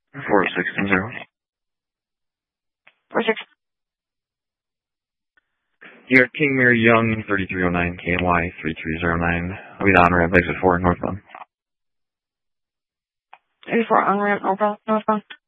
4610. 46. You got King Mary Young, 3309, KMY 3309. I'll be the on-ramp exit 4 northbound. 84 on-ramp, northbound.